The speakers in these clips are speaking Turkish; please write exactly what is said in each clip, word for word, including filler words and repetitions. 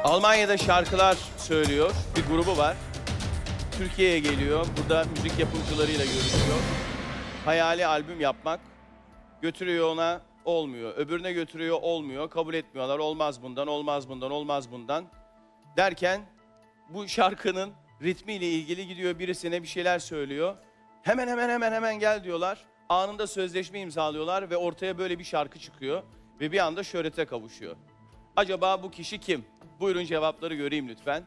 Almanya'da şarkılar söylüyor. Bir grubu var. Türkiye'ye geliyor. Burada müzik yapımcılarıyla görüşüyor. Hayali albüm yapmak. Götürüyor ona, olmuyor. Öbürüne götürüyor, olmuyor. Kabul etmiyorlar. Olmaz bundan, olmaz bundan, olmaz bundan. Derken bu şarkının ritmiyle ilgili gidiyor, birisine bir şeyler söylüyor. Hemen hemen hemen hemen gel diyorlar. Anında sözleşme imzalıyorlar ve ortaya böyle bir şarkı çıkıyor. Ve bir anda şöhrete kavuşuyor. Acaba bu kişi kim? Buyurun cevapları göreyim lütfen.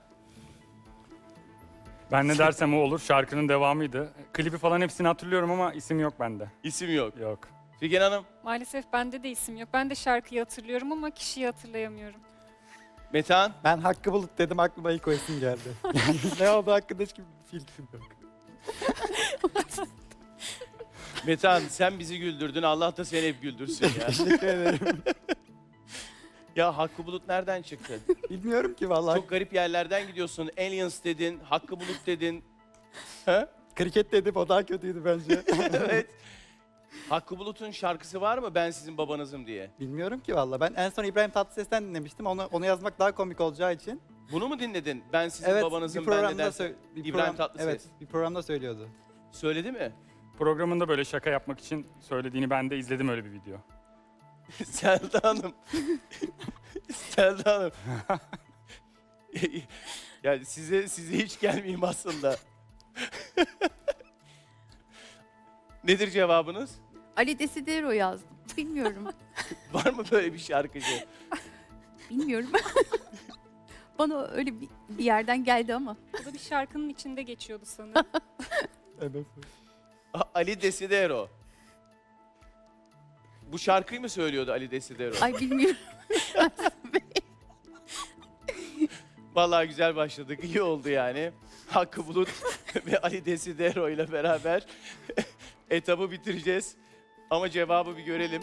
Ben ne dersem o olur. Şarkının devamıydı. Klibi falan hepsini hatırlıyorum ama isim yok bende. İsim yok. Yok. Figen Hanım, Maalesef bende de isim yok. Ben de şarkıyı hatırlıyorum ama kişiyi hatırlayamıyorum. Metehan, Ben Hakkı Bulut dedim, aklıma ilk o isim geldi. Ne oldu hakkında hiç bir fikrim yok. Metehan sen bizi güldürdün. Allah da seni hep güldürsün ya. Teşekkür ederim. Ya Hakkı Bulut nereden çıktı? Bilmiyorum ki vallahi. Çok garip yerlerden gidiyorsun. Aliens dedin, Hakkı Bulut dedin. Ha? Kriket dedim, o daha kötüydü bence. Evet. Hakkı Bulut'un şarkısı var mı Ben Sizin Babanızım diye? Bilmiyorum ki vallahi. Ben en son İbrahim Tatlıses'ten dinlemiştim. Onu onu yazmak daha komik olacağı için. Bunu mu dinledin? Ben Sizin Evet, Babanızım bir ben programda neden? sö- bir İbrahim program- Tatlıses. Evet, bir programda söylüyordu. Söyledi mi? Programında böyle şaka yapmak için söylediğini ben de izledim öyle bir video. Selda Hanım. Selda Hanım. Yani size size hiç gelmeyeyim aslında. Nedir cevabınız? Ali Desidero yazdım. Bilmiyorum. Var mı böyle bir şarkıcı? Bilmiyorum. Bana öyle bir, bir yerden geldi ama. Bu da bir şarkının içinde geçiyordu sanırım. Evet. A- Ali Desidero. Bu şarkıyı mı söylüyordu Ali Desidero? Ay bilmiyorum. Vallahi güzel başladık. İyi oldu yani. Hakkı Bulut ve Ali Desidero ile beraber etabı bitireceğiz. Ama cevabı bir görelim.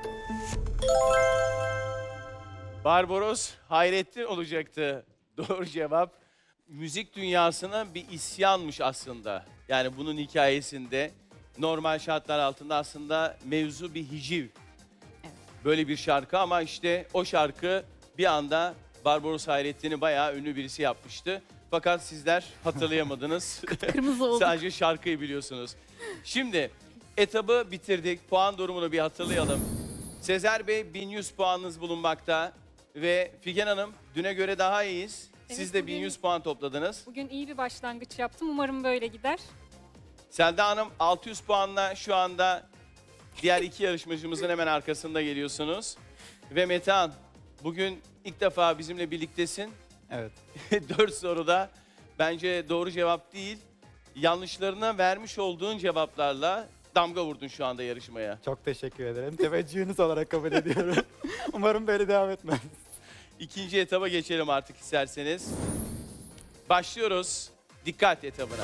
Barbaros Hayrettin olacaktı. Doğru cevap. Müzik dünyasına bir isyanmış aslında. Yani bunun hikayesinde normal şartlar altında aslında mevzu bir hiciv. Böyle bir şarkı ama işte o şarkı bir anda Barbaros Hayrettin'i bayağı ünlü birisi yapmıştı. Fakat sizler hatırlayamadınız. Kırmızı oldu. Sadece şarkıyı biliyorsunuz. Şimdi etabı bitirdik. Puan durumunu bir hatırlayalım. Sezer Bey bin yüz puanınız bulunmakta. Ve Figen Hanım düne göre daha iyiyiz. Siz Evet, de bugün- bin yüz puan topladınız. Bugün iyi bir başlangıç yaptım. Umarım böyle gider. Selda Hanım altı yüz puanla şu anda diğer iki yarışmacımızın hemen arkasında geliyorsunuz. Ve Metehan bugün ilk defa bizimle birliktesin. Evet. Dört soruda bence doğru cevap değil, yanlışlarına vermiş olduğun cevaplarla damga vurdun şu anda yarışmaya. Çok teşekkür ederim. Teveccühünüz olarak kabul ediyorum. Umarım böyle devam etmez. İkinci etaba geçelim artık isterseniz. Başlıyoruz dikkat etabına.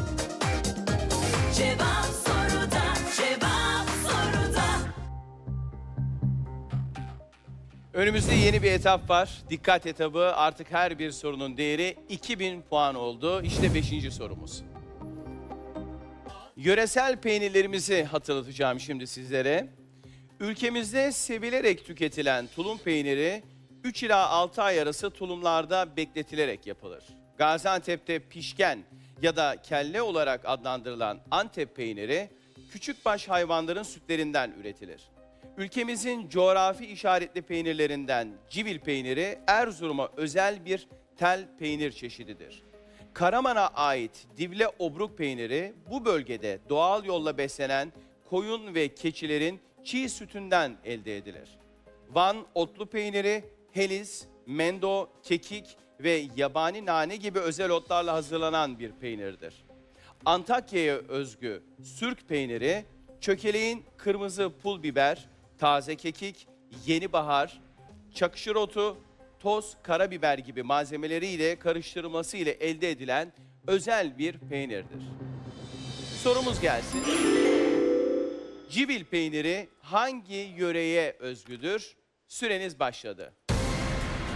Cevap soruda, cevap soruda. Önümüzde yeni bir etap var. Dikkat etabı, artık her bir sorunun değeri iki bin puan oldu. İşte beşinci sorumuz. Yöresel peynirlerimizi hatırlatacağım şimdi sizlere. Ülkemizde sevilerek tüketilen tulum peyniri üç ila altı ay arası tulumlarda bekletilerek yapılır. Gaziantep'te pişken ya da kelle olarak adlandırılan Antep peyniri küçükbaş hayvanların sütlerinden üretilir. Ülkemizin coğrafi işaretli peynirlerinden civil peyniri Erzurum'a özel bir tel peynir çeşididir. Karaman'a ait Divle Obruk peyniri bu bölgede doğal yolla beslenen koyun ve keçilerin çiğ sütünden elde edilir. Van otlu peyniri heliz, mendo, kekik ve yabani nane gibi özel otlarla hazırlanan bir peynirdir. Antakya'ya özgü sürk peyniri çökeleğin kırmızı pul biber, taze kekik, yeni bahar, çakışır otu, toz karabiber gibi malzemeleriyle karıştırılması ile elde edilen özel bir peynirdir. Sorumuz gelsin. Civil peyniri hangi yöreye özgüdür? Süreniz başladı.